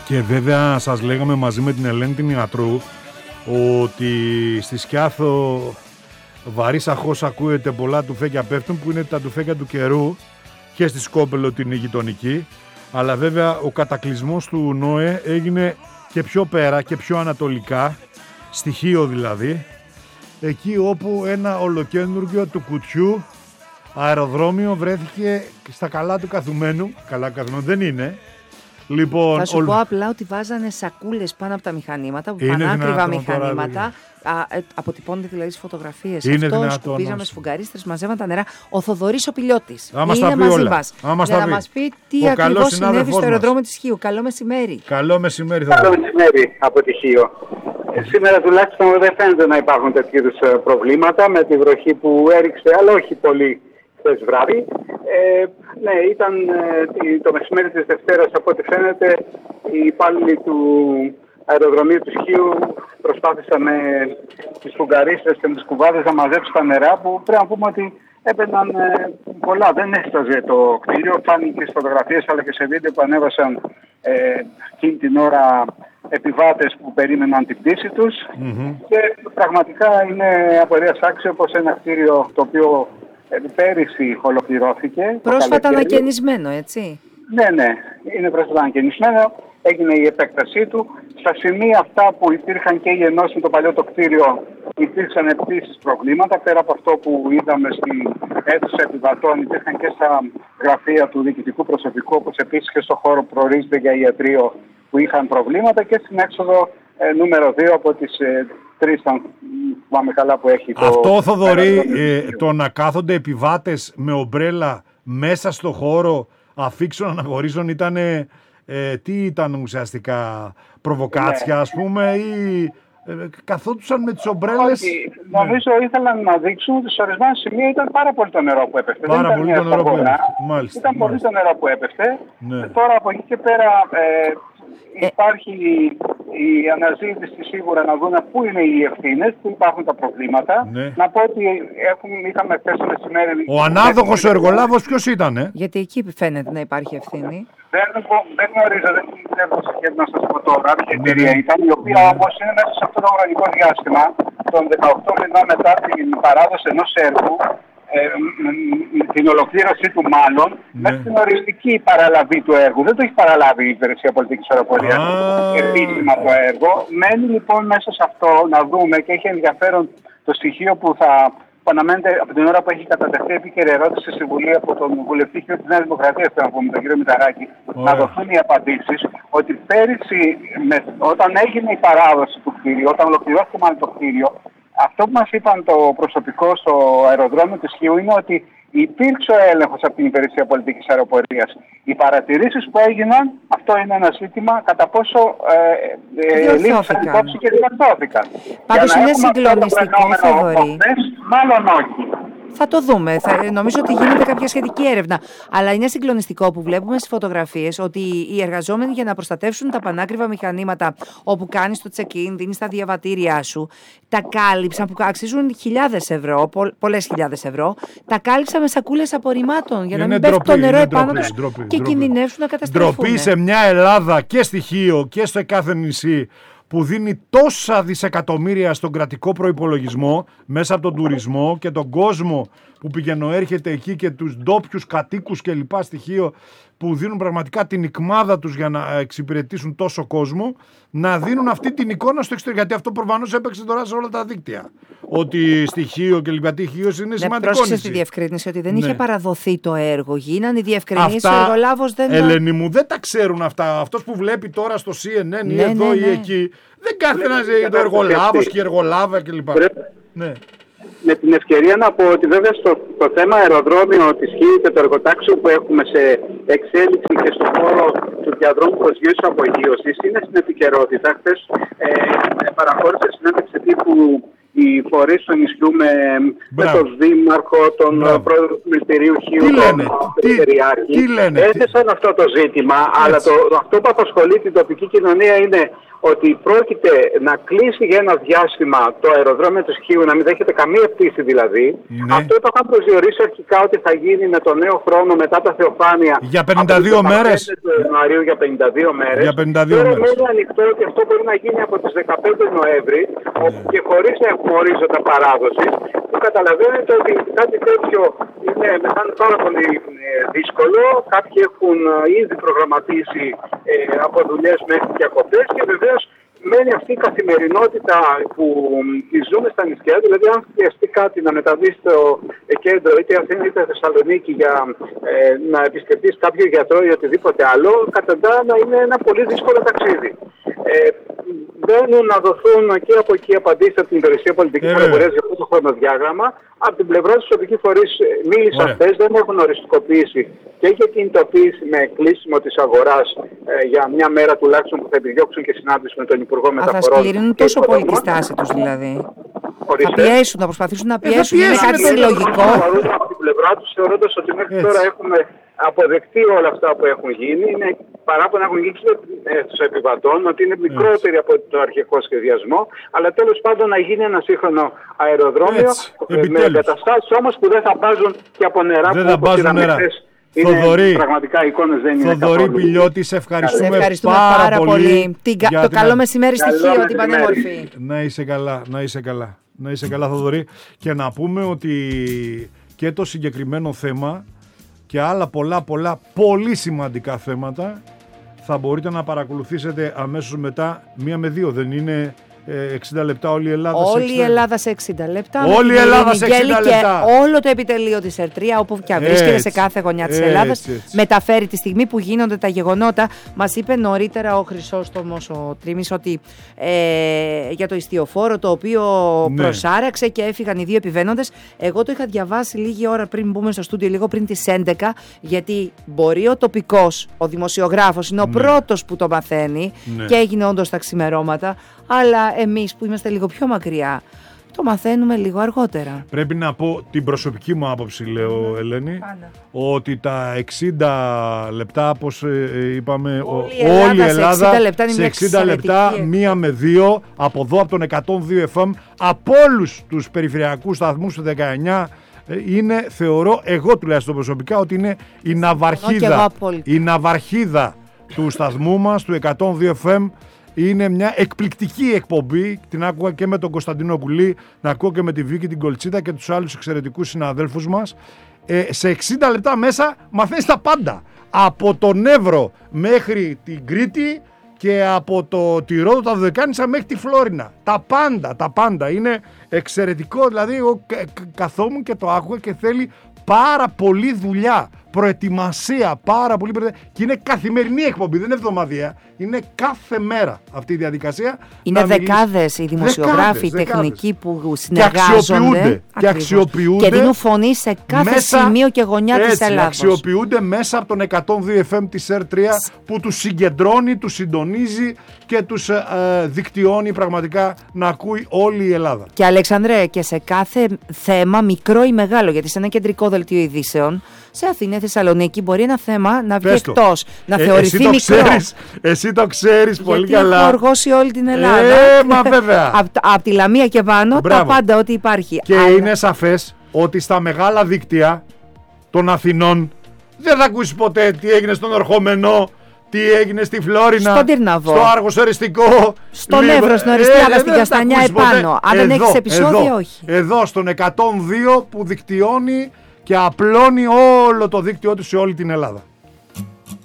Και βέβαια σας λέγαμε μαζί με την Ελένη την Ιατρού ότι στη Σκιάθο βαρύς αχώς ακούεται πολλά τουφέκια πέφτουν, που είναι τα τουφέκια του καιρού, και στη Σκόπελο την γειτονική. Αλλά βέβαια ο κατακλυσμός του ΝΟΕ έγινε και πιο πέρα και πιο ανατολικά, στη Χίο δηλαδή, εκεί όπου ένα ολοκένουργιο του κουτιού αεροδρόμιο βρέθηκε στα καλά του καθουμένου. Καλά καθουμένου δεν είναι. Λοιπόν, θα σου πω απλά ότι βάζανε σακούλες πάνω από τα μηχανήματα, πανάκριβα μηχανήματα. Αποτυπώνεται δηλαδή στις φωτογραφίες. Αυτό σκουπίζαμε σφουγγαρίστρες, μαζεύαν τα νερά. Ο Θοδωρής ο πιλότης είναι μαζί μας για να μας πει τι ακριβώς συνέβη στο αεροδρόμιο της Χίου. Καλό μεσημέρι. Καλό μεσημέρι, Καλό μεσημέρι από τη Χίο. Σήμερα τουλάχιστον δεν φαίνεται να υπάρχουν τέτοιου είδους προβλήματα με τη βροχή που έριξε, αλλά όχι πολύ χθες βράδυ. Ναι, ήταν το μεσημέρι της Δευτέρας, από ό,τι φαίνεται, οι υπάλληλοι του αεροδρομίου του Χίου προσπάθησαν με τις φουγγαρίστες και με τις κουβάδες να μαζέψουν τα νερά, που πρέπει να πούμε ότι έπαιρναν πολλά. Δεν έσταζε το κτίριο, φάνηκε στις φωτογραφίες αλλά και σε βίντεο που ανέβασαν εκείνη την ώρα επιβάτες που περίμεναν την πτήση τους. Και πραγματικά είναι απορίας άξιο πως ένα κτίριο το οποίο πέρυσι ολοκληρώθηκε. Πρόσφατα ανακαινισμένο, έτσι. Ναι, είναι πρόσφατα ανακαινισμένο. Έγινε η επέκτασή του. Στα σημεία αυτά που υπήρχαν και οι ενώσεις με το παλιό το κτίριο, υπήρξαν επίσης προβλήματα. Πέρα από αυτό που είδαμε στην αίθουσα επιβατών, υπήρχαν και στα γραφεία του διοικητικού προσωπικού, όπως επίσης και στο χώρο που προορίζεται για ιατρείο, που είχαν προβλήματα, και στην έξοδο νούμερο 2 από τις 3, αν πάμε καλά, που έχει το... Αυτό, Θοδωρή, το να κάθονται επιβάτες με ομπρέλα μέσα στο χώρο αφήξεων αναγορήσεων ήταν... τι ήταν ουσιαστικά, προβοκάτσια, ας πούμε, ή καθόντουσαν με τις ομπρέλες? Νομίζω ήθελαν να δείξουν ότι σε ορισμένα σημεία ήταν πάρα πολύ το νερό που έπεφτε. Πάρα πολύ το νερό που έπεφτε. Ήταν πολύ το νερό που έπεφτε. Τώρα από εκεί και πέρα υπάρχει η αναζήτηση σίγουρα να δουν πού είναι οι ευθύνες, πού υπάρχουν τα προβλήματα. Να πω ότι είχαμε χθες το μεσημέρι... Ο ανάδοχος ο εργολάβος ποιος ήτανε? Γιατί εκεί φαίνεται να υπάρχει ευθύνη. Δεν γνωρίζω, δεν έχω σχέδιο να σας πω τώρα ποια εταιρεία ήταν, η οποία όμως είναι μέσα σε αυτό το χρονικό διάστημα, των 18 μηνών μετά την παράδοση ενός έργου, την ολοκλήρωσή του μάλλον, μέχρι την οριστική παραλαβή του έργου. Δεν το έχει παραλάβει η Υπηρεσία Πολιτικής Αεροπορίας επίσημα το έργο. Μένει λοιπόν μέσα σε αυτό να δούμε, και έχει ενδιαφέρον το στοιχείο που αναμένεται από την ώρα που έχει κατατεθεί επίκαιρη ερώτηση στη Βουλή από τον βουλευτή της Νέας Δημοκρατίας, θέλω να πούμε, τον κύριο Μηταράκη, να δοθούν οι απαντήσεις, ότι πέρυσι όταν έγινε η παράδοση του κτίριου, όταν ολοκληρώθηκε μάλλον το κτίριο, αυτό που μας είπαν το προσωπικό στο αεροδρόμιο της Χίου είναι ότι υπήρξε ο έλεγχος από την Υπηρεσία Πολιτικής Αεροπορίας. Οι παρατηρήσεις που έγιναν, αυτό είναι ένα ζήτημα, κατά πόσο λήφθησαν υπόψη και διορθώθηκαν. Πάντως είναι συγκλονιστικό, Θοδωρή. Μάλλον όχι. Θα το δούμε. Νομίζω ότι γίνεται κάποια σχετική έρευνα. Αλλά είναι συγκλονιστικό που βλέπουμε στις φωτογραφίες ότι οι εργαζόμενοι, για να προστατεύσουν τα πανάκριβα μηχανήματα όπου κάνεις το check-in, δίνεις τα διαβατήριά σου, τα κάλυψαν, που αξίζουν χιλιάδες ευρώ, πολλές χιλιάδες ευρώ, τα κάλυψαν με σακούλες απορριμμάτων για να μην πέφτει το νερό επάνω τους και κινδυνεύσουν να καταστραφούν. Ντροπή σε μια Ελλάδα και στη Χίο και στο κάθε νησί που δίνει τόσα δισεκατομμύρια στον κρατικό προϋπολογισμό μέσα από τον τουρισμό και τον κόσμο που πηγαινοέρχεται εκεί και τους ντόπιους κατοίκους και λοιπά στοιχείο που δίνουν πραγματικά την ικμάδα τους για να εξυπηρετήσουν τόσο κόσμο, να δίνουν αυτή την εικόνα στο εξωτερικό. Γιατί αυτό προφανώς έπαιξε τώρα σε όλα τα δίκτυα. Ότι στοιχείο και λοιπά, Χίος είναι σημαντικό. Πρόσεξε στη διευκρίνηση ότι δεν είχε παραδοθεί το έργο. Γίνανε οι διευκρινήσεις, ο εργολάβος δεν... Ελένη μου, δεν τα ξέρουν αυτά. Αυτός που βλέπει τώρα στο CNN ή εδώ ή εκεί, δεν κάθεται να ζει το εργολάβος και η εργολάβα κλπ. Με την ευκαιρία να πω ότι βέβαια στο θέμα αεροδρόμιο της Χίου και το εργοτάξιο που έχουμε σε εξέλιξη και στον χώρο του διαδρόμου προσγείωσης απογείωσης είναι στην επικαιρότητα. Χθες παραχώρησε συνέντευξη τύπου οι φορείς του νησιού με τον Δήμαρχο, τον Πρόεδρο του Μυστηρίου Χίου, τον Περιφερειάρχη, έθεσαν αυτό το ζήτημα, αλλά αυτό που απασχολεί την τοπική κοινωνία είναι ότι πρόκειται να κλείσει για ένα διάστημα το αεροδρόμιο του Χίου, να μην δέχεται καμία πτήση δηλαδή. Ναι. Αυτό το είχαν προσδιορίσει αρχικά ότι θα γίνει με το νέο χρόνο μετά τα Θεοφάνεια. Για 52 μέρες. Του Ιανουαρίου για 52 μέρες. Για 52 Τώρα μέρες. μένει ανοιχτό ότι αυτό μπορεί να γίνει από τις 15 Νοέμβρη και χωρίς να έχουμε ορίζοντα παράδοσης, που καταλαβαίνετε ότι κάτι τέτοιο είναι πάρα πολύ δύσκολο. Κάποιοι έχουν ήδη προγραμματίσει από δουλειές μέχρι και διακοπές και βεβαίως μένει αυτή η καθημερινότητα που τη ζούμε στα νησιά. Δηλαδή, αν χρειαστεί κάτι να μεταβεί στο κέντρο, είτε Αθήνα είτε Θεσσαλονίκη, για να επισκεφτεί κάποιο γιατρό ή οτιδήποτε άλλο, καταντά να είναι ένα πολύ δύσκολο ταξίδι. Μπαίνουν να δοθούν και από εκεί απαντήσεις από την Υπηρεσία Πολιτικής Πληροφορίας για αυτό το χρονοδιάγραμμα. Από την πλευρά της τοπικής φορείς μίλησαν χθες, δεν έχουν οριστικοποιήσει και για κινητοποίηση με κλείσιμο της αγοράς για μια μέρα τουλάχιστον που θα επιδιώξουν και συνάντηση με τον Υπουργό Μεταφορών. Θα σκληρύνουν τόσο πολύ τη στάση τους δηλαδή. Θα πιέσουν, θα προσπαθήσουν να πιέσουν. Είναι κάτι συλλογικό. Από την πλευρά τους, θεωρώντας ότι μέχρι τώρα έχουμε αποδεκτεί όλα αυτά που έχουν γίνει, είναι παράπονα έχουν γίνει στους επιβατών, ότι είναι μικρότεροι από το αρχικό σχεδιασμό, αλλά τέλος πάντων να γίνει ένα σύγχρονο αεροδρόμιο με εγκαταστάσεις όμως που δεν θα βάζουν και από νερά δεν που θα βάζουν νερά. Θοδωρή, πραγματικά οι εικόνες δεν είναι καθόλου. Θοδωρή Πηλιώτη, σε ευχαριστούμε πάρα πολύ. Το καλό μεσημέρι στοιχείο, την πανέμορφη. Να είσαι καλά, να είσαι καλά. Να είσαι καλά, Θοδωρή. Και να πούμε ότι και το συγκεκριμένο θέμα και άλλα πολλά πολύ σημαντικά θέματα θα μπορείτε να παρακολουθήσετε αμέσως μετά 1 με 2. Δεν είναι 60 λεπτά όλη η Ελλάδα σε 60 λεπτά. Όλη η Ελλάδα σε 60 λεπτά. Όλη η Ελλάδα σε 60 λεπτά. Και όλο το επιτελείο της ΕΡΤΡΙΑ, όπου και αν βρίσκεται σε κάθε γωνιά της Ελλάδας, μεταφέρει τη στιγμή που γίνονται τα γεγονότα. Μας είπε νωρίτερα ο Χρυσόστομος ο Τρίμης ότι για το ιστιοφόρο το οποίο προσάραξε και έφυγαν οι 2 επιβαίνοντες. Εγώ το είχα διαβάσει λίγη ώρα πριν μπούμε στο στούντιο, λίγο πριν τις 11, γιατί μπορεί ο τοπικός, ο δημοσιογράφος, είναι ο πρώτος που το μαθαίνει και έγινε όντως τα ξημερώματα. Αλλά εμείς που είμαστε λίγο πιο μακριά, το μαθαίνουμε λίγο αργότερα. Πρέπει να πω την προσωπική μου άποψη, λέω, Ελένη, ότι τα 60 λεπτά, όπως είπαμε, όλη η Ελλάδα σε 60 λεπτά, 1 με 2, από εδώ από τον 102 FM, από όλους τους περιφερειακούς σταθμούς του 19, είναι, θεωρώ, εγώ τουλάχιστον προσωπικά, ότι είναι η ναυαρχίδα του σταθμού μας, του 102 FM. Είναι μια εκπληκτική εκπομπή. Την άκουγα και με τον Κωνσταντίνο Κουλή, να ακούω και με τη Βίκη την Κολτσίτα και τους άλλους εξαιρετικούς συναδέλφους μας. Σε 60 λεπτά μέσα μαθαίνεις τα πάντα. Από τον Εύρο μέχρι την Κρήτη και από τη Ρόδο, τα Δωδεκάνησα μέχρι τη Φλόρινα. Τα πάντα. Είναι εξαιρετικό. Δηλαδή, εγώ καθόμουν και το άκουγα και θέλει πάρα πολλή δουλειά. Προετοιμασία, πάρα πολύ. Και είναι καθημερινή εκπομπή, δεν είναι εβδομαδιαία. Είναι κάθε μέρα αυτή η διαδικασία. Είναι δεκάδες οι δημοσιογράφοι, οι τεχνικοί που συνεργάζονται. Και αξιοποιούνται. Και δίνουν φωνή σε κάθε σημείο και γωνιά της Ελλάδας. Αξιοποιούνται μέσα από τον 102 FM της ΕΡΤΡΙΑ που τους συγκεντρώνει, τους συντονίζει και τους δικτυώνει πραγματικά να ακούει όλη η Ελλάδα. Και Αλέξανδρε, και σε κάθε θέμα, μικρό ή μεγάλο, γιατί σε ένα κεντρικό δελτίο ειδήσεων, σε Αθήνα, Θεσσαλονίκη, μπορεί ένα θέμα να βγει εκτός, να θεωρηθεί μικρό. Εσύ το ξέρεις πολύ καλά. Γιατί έχω οργώσει όλη την Ελλάδα. Μα βέβαια. Από τη Λαμία και πάνω, τα πάντα ό,τι υπάρχει. Και είναι σαφές ότι στα μεγάλα δίκτυα των Αθηνών δεν θα ακούσεις ποτέ τι έγινε στον Ερχόμενο, τι έγινε στη Φλόρινα, στον Τυρναβό, στο Άργος Οριστικό, στον Εύρο, στην Οριστιάδα, στην Καστανιά επάνω. Αν δεν έχεις επεισόδιο, όχι. Εδώ στον 102 που δικτυώνει και απλώνει όλο το δίκτυό του σε όλη την Ελλάδα.